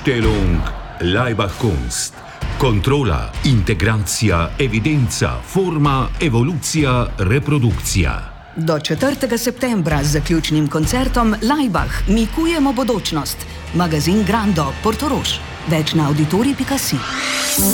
Aufstellung, Leibach-Kunst. Kontrola, integracija, evidenca, forma, evolucija, reprodukcija. Do 4. septembra z zaključnim koncertom Leibach mi kujemo bodočnost. Magazin Grando, Portorož. Več na auditorij.si.